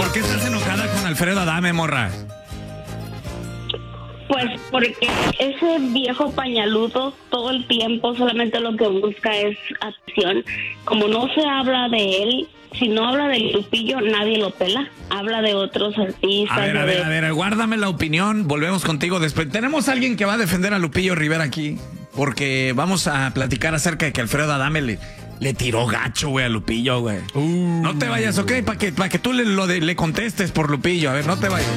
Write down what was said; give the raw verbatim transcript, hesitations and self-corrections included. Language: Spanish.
¿por qué estás enojada con Alfredo Adame, morra? Pues porque ese viejo pañaludo todo el tiempo solamente lo que busca es atención. Como no se habla de él, si no habla de Lupillo, nadie lo pela. Habla de otros artistas. A ver, a ver, de... a ver, guárdame la opinión. Volvemos contigo después. Tenemos a alguien que va a defender a Lupillo Rivera aquí, porque vamos a platicar acerca de que Alfredo Adame le, le tiró gacho, güey, a Lupillo, güey. Uh. No te vayas, ¿ok? Para que, pa que tú le, lo de, le contestes por Lupillo. A ver, no te vayas.